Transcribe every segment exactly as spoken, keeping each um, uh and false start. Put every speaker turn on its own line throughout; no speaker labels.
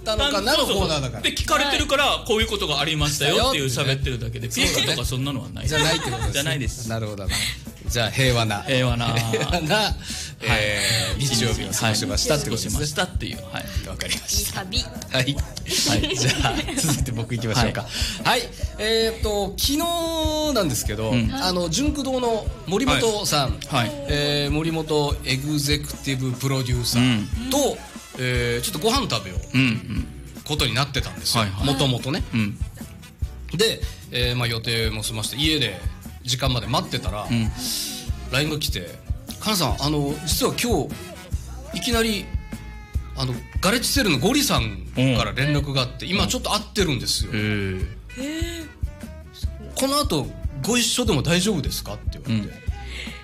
ったのかなのコーナーだから。
で聞かれてるからこういうことがありましたよっていう喋ってるだけで、ピークとかそんなのはない。
じゃないってことです。
じゃないです。
なるほど。じゃあ平和な
平和な
平和な日曜日を過ごしましたってことですね。
したっていう。はい。
わかりました。
旅。
はい。はい。じゃあ続いて僕行きましょうか。はい。えっと昨日なんですけど、あの純駆動の森本さん、え森本エグゼクティブプロデューサーとえー、ちょっとご飯食べようことになってたんですよ、もともとね、うん、で、えーまあ、予定も済まして家で時間まで待ってたら、うん、ライン が来て「カナさん、あの実は今日いきなりあのガレッジセールのゴリさんから連絡があって、うん、今ちょっと会ってるんですよ、うん、この後ご一緒でも大丈夫ですか?」って言われて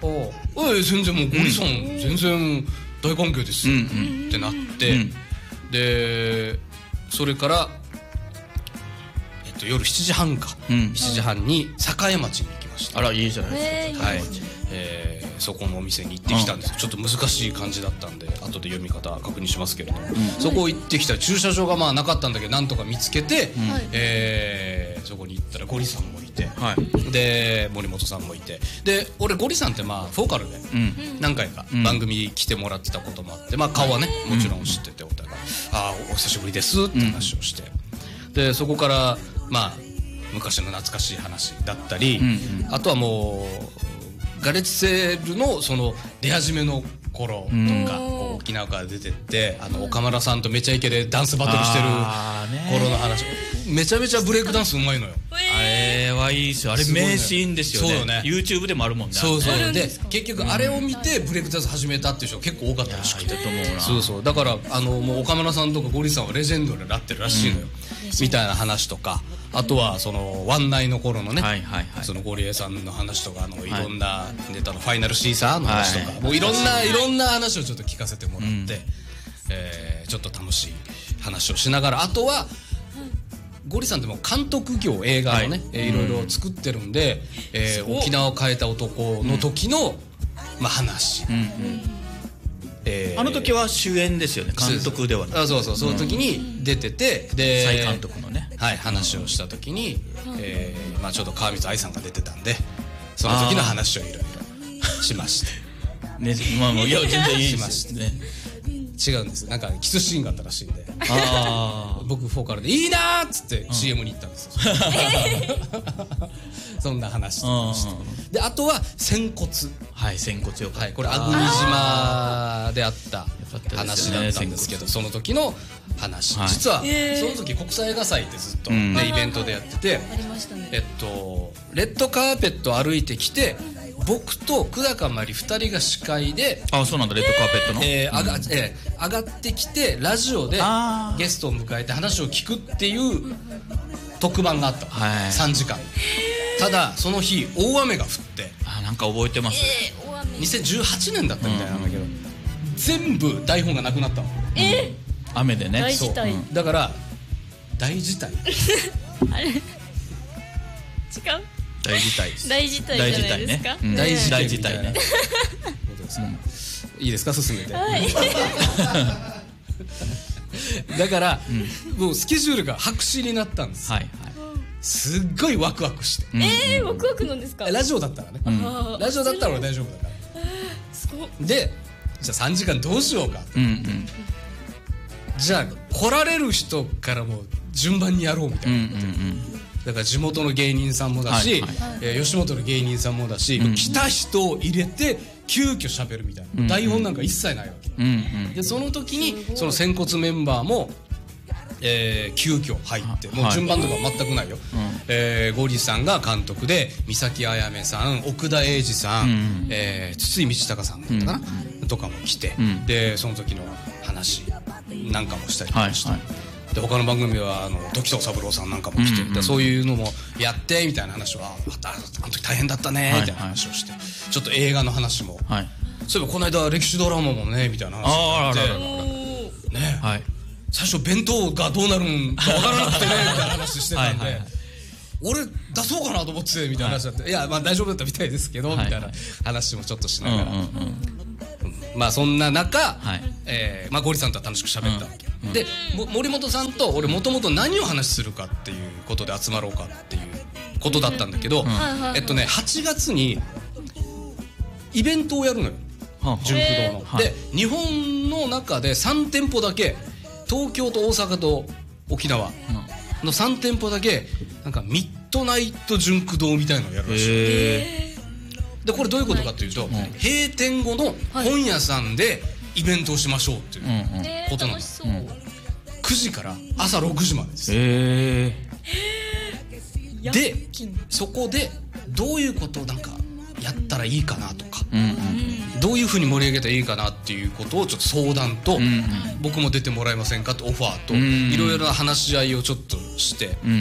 「うん、ああ全然もうゴリさん、うん、全然大関係ですよ、うんうん、ってなって、うん、でそれから、えっと、夜しちじはんか、うん、しちじはんに栄町に行きました。
あらいいじゃないですか、
はい、えー、そこのお店に行ってきたんです、うん、ちょっと難しい感じだったんで後で読み方確認しますけれども、うん、そこ行ってきたら駐車場がまあなかったんだけどなんとか見つけて、うん、えー、そこに行ったらゴリさんもいて、はい、で森本さんもいて、で俺ゴリさんってまあフォーカルで何回か番組来てもらってたこともあって、まあ、顔はねもちろん知ってて、お互い「ああお久しぶりです」って話をして、でそこからまあ昔の懐かしい話だったり、うんうん、あとはもうガレッジセールのその出始めの頃とか、沖縄から出てってあの岡村さんとめちゃイケでダンスバトルしてる頃の話、めちゃめちゃブレイクダンスうまいのよ。
あれはいいですよ。あれ名シーンですよね。そうよね。 YouTube でもあるもんね。
そうそうで結局あれを見てブレイクダンス始めたっていう人結構多かったらしくて、そうそうだからあのもう岡村さんとかゴリさんはレジェンドでなってるらしいのよ、みたいな話とか、あとはそのワンナイの頃のね、そのゴリエさんの話とか、あのいろんなネタのファイナルシーサーの話とか、もういろんないろんな話をちょっと聞かせてもらって、えー、ちょっと楽しい話をしながら、あとはゴリさんってもう監督業映画のね、はい、いろいろ作ってるんで、えー、沖縄を変えた男の時の、まあ、話、うんうん、
えー、あの時は主演ですよね、監督ではなく。
あ、そうそう、その時に出てて、で
再監督のね、
はい、話をした時に、えーまあ、ちょうど川光愛さんが出てたんで、その時の話をいろいろしまして
ね、まあもういや全然いいですね。
違うんです、なんかキスシーンがあったらしいんで、あ僕フォーカルでいいなーっつって シーエム に行ったんですよ、そんな話とかして、であとは仙骨、
はい仙骨よ、
はい、これ粟国島であった話だったんですけど、その時の話、実はその時国際映画祭ってずっとねイベントでやってて、えっとレッドカーペット歩いてきて、僕と久高まりふたりが司会で、
あ、そうなんだ、レッドカーペットの、
えー上がえー、上がってきてラジオでゲストを迎えて話を聞くっていう特番があった、はい、さんじかん。ただその日大雨が降って、
あ、なんか覚えてます、
えー、にせんじゅうはちねんだったみたいなんだけど、うん、全部台本がなくなったの、
え
ー、雨でね、
大事態、
だから大事態
あれ違う、
大事態です。
大事態じゃないですか。
大事態ね。
大事態ね。
いいですか、進めて。だから、もうスケジュールが白紙になったんです。すっごいワクワクして。
ええ、ワクワクなんですか。
ラジオだったらね。ラジオだったら俺大丈夫だから。
すごい。
で、じゃあさんじかんどうしようか。じゃあ来られる人からも順番にやろうみたいな。だから地元の芸人さんもだし、はいはい、えー、吉本の芸人さんもだし、うん、来た人を入れて急遽喋るみたいな、うん、台本なんか一切ないわけ、うん、でその時にその仙骨メンバーも、えー、急遽入って、もう順番とか全くないよ、はい、えー、ゴリさんが監督で三崎あやめさん、奥田英二さん、うん、えー、筒井道隆さんだったかな、うん、とかも来て、うん、でその時の話なんかもしたりとかして、はいはい、で他の番組はあの時藤三郎さんなんかも来て、うんうん、そういうのもやってみたいな話を、あの時大変だったねみたいな話をして、はいはい、ちょっと映画の話も、はい、そういえばこの間歴史ドラマもねみたいな話があってね、はい、最初弁当がどうなるんか分からなくてねみたいな話してたんではい、はい、俺出そうかなと思ってみたいな話だって、はい、いやまあ大丈夫だったみたいですけど、はい、みたいな話もちょっとしながら、うんうんうん、まあそんな中、はい、えーまあ、ゴリさんとは楽しく喋ったわけ、うんでも森本さんと俺もともと何を話するかっていうことで集まろうかっていうことだったんだけど、えっとねはちがつにイベントをやるのよ、純駆動の、はい、で日本の中でさんてんぽだけ東京と大阪と沖縄のさんてんぽだけなんかミッドナイト純駆動みたいなのをやるらしい。でこれどういうことかというと、うん、閉店後の本屋さんでイベントをしましょうっていうことなんです、うんうん、くじから朝ろくじまでです。へー。でそこでどういうことをなんかやったらいいかなとか、うんうん、どういうふうに盛り上げたらいいかなっていうことをちょっと相談と、うんうん、僕も出てもらえませんかってオファーと、うんうん、いろいろな話し合いをちょっとして、うん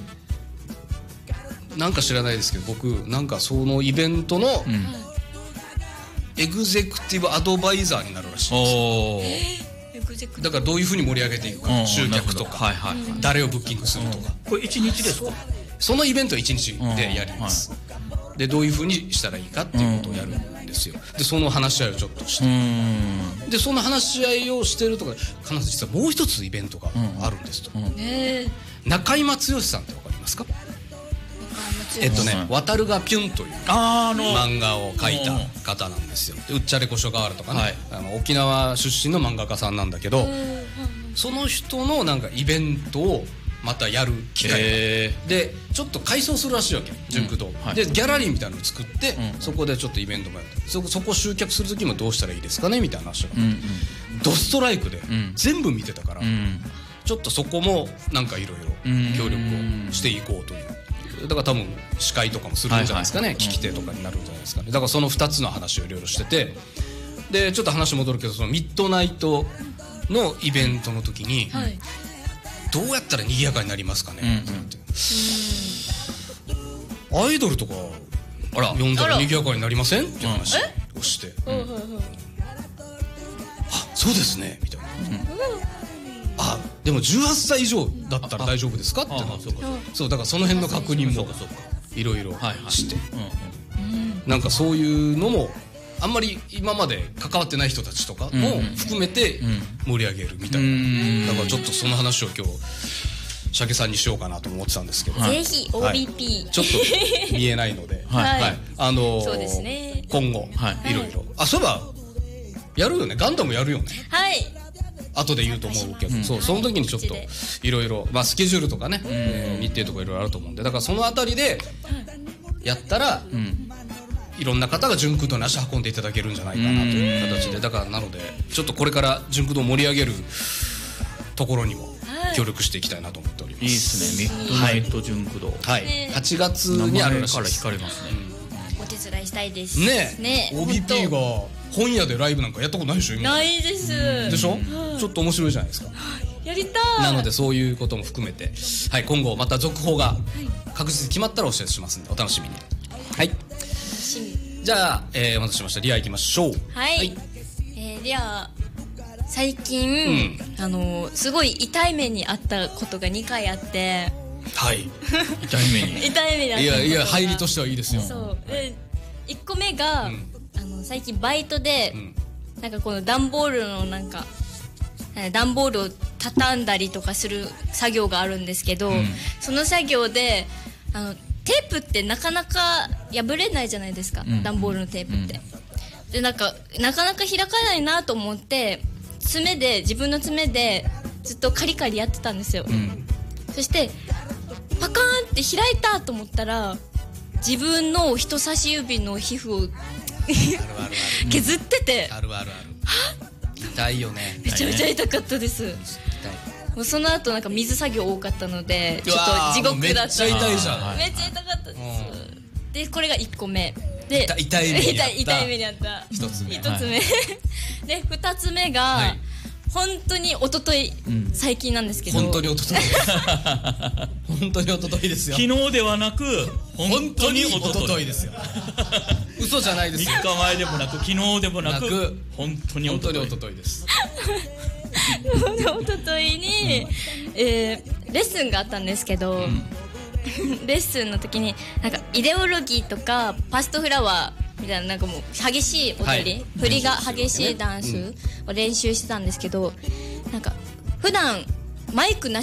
うん、なんか知らないですけど僕なんかそのイベントの、うん、エグゼクティブアドバイザーになるらしいんですよ。だからどういうふうに盛り上げていくか、集客とか、はいはいはい、誰をブッキングするとか。
これいちにちですか？
そのイベントはいちにちでやります、はい、でどういうふうにしたらいいかっていうことをやるんですよ。でその話し合いをちょっとして、でその話し合いをしてるとか必ず実はもう一つイベントがあるんですと、うんうん、中井松義さんってわかりますか？えっとね、渡るがピュンという漫画を描いた方なんですよ。でうっちゃれこしょがわらとかね、はい、あの沖縄出身の漫画家さんなんだけど、その人のなんかイベントをまたやる機会でちょっと改装するらしいわけ、純駆動、うんはい、でギャラリーみたいなのを作って、うん、そこでちょっとイベントもやる。そこそこ集客する時もどうしたらいいですかねみたいな話が、うんうん、ドストライクで全部見てたから、うん、ちょっとそこもなんかいろいろ協力をしていこうという、だから多分司会とかもするんじゃないですかね、はいはい、聞き手とかになるんじゃないですかね。だからそのふたつの話をいろいろしてて、でちょっと話戻るけどそのミッドナイトのイベントの時に、はい、どうやったら賑やかになりますかね、うんうん、ってアイドルとか呼んだら賑やかになりませんって話をして、うん、あそうですねみたいな、うん、あでもじゅうはっさい以上だったら大丈夫ですかってなって、そうだからその辺の確認もいろいろして、なんかそういうのもあんまり今まで関わってない人たちとかも含めて盛り上げるみたいな、うん、だからちょっとその話を今日鮭さんにしようかなと思ってたんですけど、
はい、ぜひ オービーピー、
はい、ちょっと見えないので、はいはい、あのー、そうですね、今後、はい、いろいろあそういえばやるよね、ガンダムやるよね、はい後で言うと思うけど、うん、そうその時にちょっといろいろスケジュールとかね、うんえー、日程とかいろいろあると思うんで、だからそのあたりでやったら、うん、いろんな方が純駆動に足運んでいただけるんじゃないかなという形で、だからなのでちょっとこれから純駆動を盛り上げるところにも協力していきたいなと思っております。
いいですね、ミッドナイト純駆動、
はい、はちがつにあるらしいです。
名前から惹かれますね、
うん、お手伝いしたいです
ね。ね オービーピー が本屋でライブなんかやったことないでしょ今。
ないです
でしょ、うん、ちょっと面白いじゃないですか。
やりたい。
なのでそういうことも含めて、はい、今後また続報が確実に決まったらお知らせしますのでお楽しみに。はい、楽しみ。じゃあ、えー、お待たせしましたリア行きましょう。
はい、はい、えー、リア最近、うん、あのすごい痛い目にあったことがにかいあって。
はい痛い目に
痛い目にあった。
いやいや入りとしてはいいですよ。
そうでいっこめが、うん、あの最近バイトで、うん、なんかこの段ボールのなんか段ボールを畳んだりとかする作業があるんですけど、うん、その作業であのテープってなかなか破れないじゃないですか、うん、段ボールのテープって、うん、でなんかなかなか開かないなと思って爪で自分の爪でずっとカリカリやってたんですよ、うん、そしてパカーンって開いたと思ったら自分の人差し指の皮膚を削ってて、
あるあるある痛いよね。
めちゃめちゃ痛かったです。もうその後なんか水作業多かったのでちょっと地獄だった。めっちゃ
痛いじゃん。
めっちゃ痛かったです。でこれがいっこめで
痛い目にあった
痛い目にあった
ひとつめ
ひとつめでふたつめが、はい、本当に一昨日、うん、最近なんですけど
本当に一昨日本当に一昨日ですよ。
昨日ではなく本当に一昨日ですよ
嘘じゃないですよ。
みっかまえでもなく昨日でもなく本当に一昨日
一昨日です
一昨日に、うんえー、レッスンがあったんですけど、うん、レッスンの時になんかイデオロギーとかパストフラワーみたいななんかもう激しい踊り、はい、振りが激しいダンスを練習してたんですけど、なんか普段マイクな